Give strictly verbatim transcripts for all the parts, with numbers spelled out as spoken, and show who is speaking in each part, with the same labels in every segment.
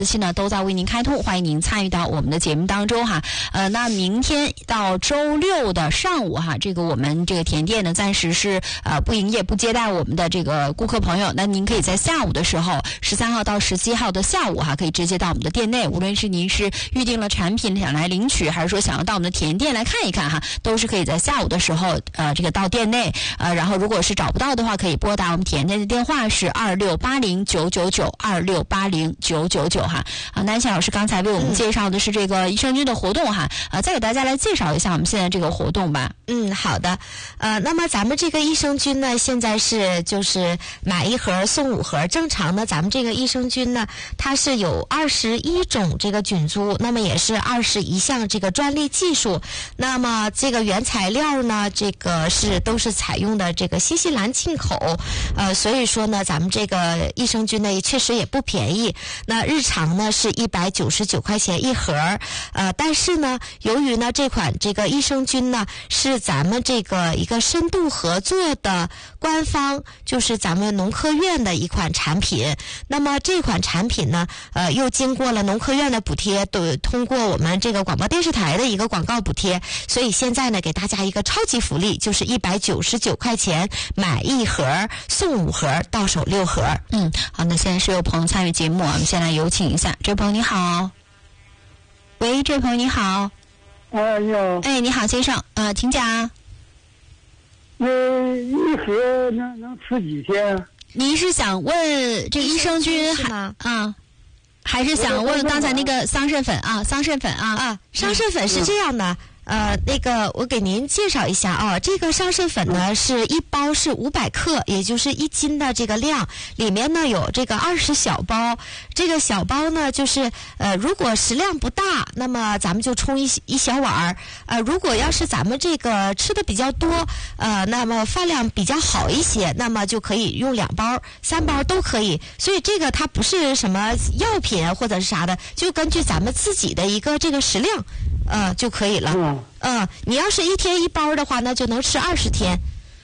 Speaker 1: 期呢都在为您开通，欢迎您参与到我们的节目当中哈。呃，那明天到周六的上午哈，这个我们这个甜店呢暂时是呃不营业不接待我们的这个顾客朋友，那您可以在下午的时候，十三号到十七号的下午哈，可以直接到我们的店内，无论是您是预定了产品想来领取，还是说想要到我们的甜店来看一看哈，都是可以在下午的时候呃这个到店内呃，然后如果是找不到的话，可以拨打我们甜店的电话是二六八零九九九二六八零九九九哈。啊，南晴老师刚才为我们介绍的是这个益生菌的活动哈，呃，再给大家来介绍一下我们现在这个活动吧。
Speaker 2: 嗯，好的。呃，那么咱们这个益生菌呢，现在是就是买一盒送五盒。正常呢，咱们这个益生菌呢，它是有二十一种这个菌株，那么也是二十一项这个专利技术。那么这个原材料呢，这个是都是采用的这个新西兰进口。呃，所以说呢，咱们这个益生菌呢，确实也不便宜。那日常呢是一百九十九块钱一盒，呃，但是呢，由于呢这款这个益生菌呢是咱们这个一个深度合作的官方，就是咱们农科院的一款产品。那么这款产品呢，呃，又经过了农科院的补贴，都通过我们这个广播电视台的一个广告补贴，所以现在呢给大家一个超级福利，就是一百九十九块钱买一盒送五盒，到手六盒。
Speaker 1: 嗯，好，那现在是有朋友参与节目，我们先来有请一下。这位朋友你好，喂，这位朋友你好。
Speaker 3: 哎，你好。
Speaker 1: 哎，你好，先生，呃，请讲。
Speaker 3: 那一盒能能吃几天？
Speaker 1: 您是想问这个益生菌还
Speaker 2: 吗？
Speaker 1: 啊，还是想问刚才那个桑葚粉啊？桑葚粉啊
Speaker 2: 啊，桑葚粉是这样的。呃，那个我给您介绍一下啊，这个桑葚粉呢是一包是五百克，也就是一斤的这个量，里面呢有这个二十小包。这个小包呢就是呃，如果食量不大，那么咱们就冲一一小碗儿。呃，如果要是咱们这个吃的比较多，呃，那么饭量比较好一些，那么就可以用两包、三包都可以。所以这个它不是什么药品或者是啥的，就根据咱们自己的一个这个食量。呃，就可以了。嗯、呃，你要是一天一包的话，那就能吃二十天。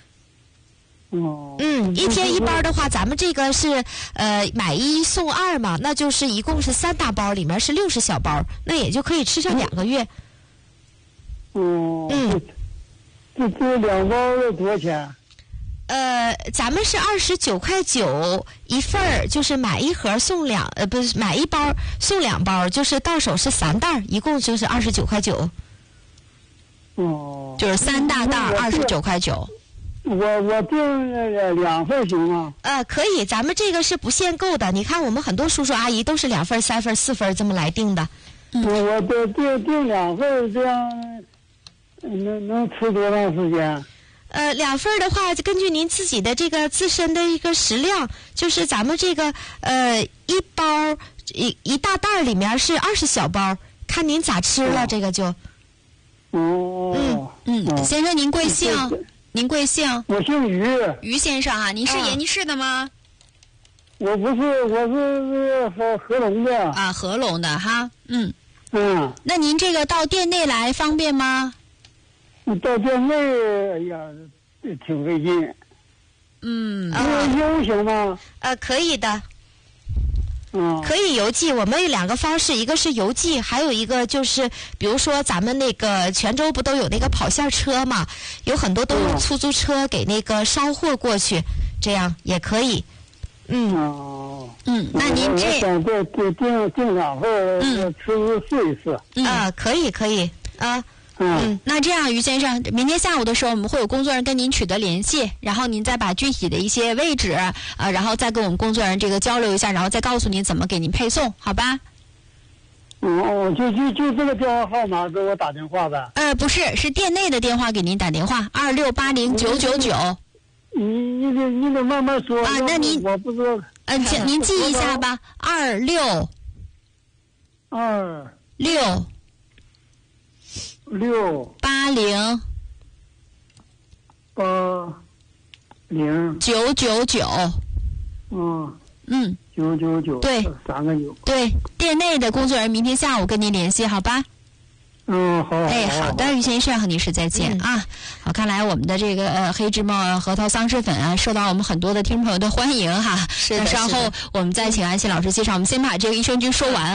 Speaker 3: 哦。
Speaker 2: 嗯，一天一包的话，咱们这个是呃买一送二嘛，那就是一共是三大包，里面是六十小包，那也就可以吃上两个月。
Speaker 3: 哦。
Speaker 2: 嗯。
Speaker 3: 这这两包要多少钱？
Speaker 2: 呃，咱们是二十九块九一份儿，就是买一盒送两，呃，不是买一包送两包，就是到手是三袋，一共就是二十九块九。
Speaker 3: 哦。
Speaker 1: 就是三大袋二十九块九。
Speaker 3: 我我订那个两份行吗？
Speaker 2: 呃，可以，咱们这个是不限购的。你看，我们很多叔叔阿姨都是两份、三份、四份这么来订的。
Speaker 3: 嗯、我我订订订两份，这样能能吃多长时间？
Speaker 2: 呃，两份的话，根据您自己的这个自身的一个食量，就是咱们这个呃一包一一大袋里面是二十小包，看您咋吃了，哦、这个就。
Speaker 3: 哦。
Speaker 1: 嗯嗯，哦、先生您贵姓？您贵姓？
Speaker 3: 我姓于。
Speaker 1: 于先生啊，您是延吉市的吗？
Speaker 3: 我不是，我是合合隆的。
Speaker 1: 啊，合隆的哈，嗯。
Speaker 3: 嗯。
Speaker 1: 那您这个到店内来方便吗？
Speaker 3: 到店内，哎呀，挺费劲。
Speaker 1: 嗯，
Speaker 3: 邮行吗？
Speaker 2: 呃，可以的。
Speaker 3: 嗯，
Speaker 2: 可以邮寄。我们有两个方式，一个是邮寄，还有一个就是，比如说咱们那个泉州不都有那个跑线车嘛？有很多都用出租车给那个捎货过去，这样也可以。嗯。
Speaker 3: 哦。
Speaker 1: 嗯，那您这
Speaker 3: 我想订订订订两份，嗯，吃一试一试。
Speaker 2: 嗯、啊，可以可以啊。
Speaker 1: 嗯，那这样于先生，明天下午的时候我们会有工作人员跟您取得联系，然后您再把具体的一些位置啊、呃，然后再跟我们工作人员这个交流一下，然后再告诉您怎么给您配送，好吧？
Speaker 3: 哦，就就就这个电话号码给我打电话呗。
Speaker 1: 呃，不是，是店内的电话给您打电话，二六八零九九九。
Speaker 3: 你你得你得慢慢说
Speaker 1: 啊，那您
Speaker 3: 我不知道。
Speaker 1: 嗯、呃，您记一下吧，二六
Speaker 3: 二
Speaker 1: 六。
Speaker 3: 六
Speaker 1: 八零
Speaker 3: 八零
Speaker 1: 九九九，
Speaker 3: 嗯
Speaker 1: 嗯，
Speaker 3: 九九九，
Speaker 1: 对，
Speaker 3: 三个九，
Speaker 1: 对，店内的工作人员明天下午跟您联系，好吧？
Speaker 3: 嗯，好。
Speaker 1: 哎，好的，于先生和女士再见、嗯、啊。好，看来我们的这个呃黑芝麻核桃桑葚粉啊，受到我们很多的听众朋友的欢迎哈。
Speaker 2: 是的。
Speaker 1: 那稍后我们再请安心老师介绍，我们先把这个益生菌说完。